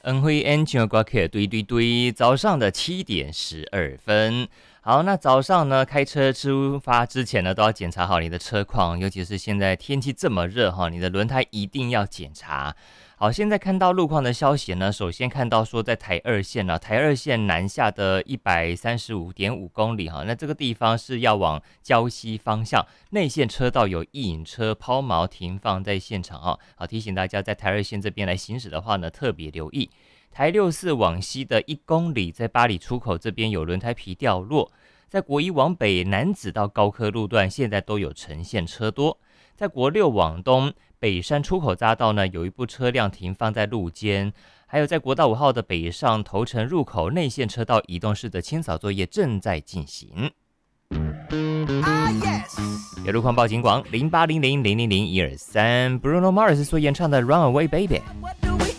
恩惠安全挂客对，早上的7:12。好，那早上呢，开车出发之前呢，都要检查好你的车况，尤其是现在天气这么热哈，你的轮胎一定要检查。好，现在看到路况的消息呢，首先看到说在台二线呢，台二线南下的135.5公里哈，那这个地方是要往礁溪方向，内线车道有一引车抛锚停放在现场哈。好，提醒大家在台二线这边来行驶的话呢，特别留意。台64往西的1公里，在八里出口这边有轮胎皮掉落。在国一往北南子到高科路段，现在都有呈现车多。在国6往东北山出口匝道呢，有一部车辆停放在路肩。还有在国道5号的北上头城入口内线车道移动式的清扫作业正在进行。有路况报警广0800000123 Bruno Mars 所演唱的 Runaway Baby。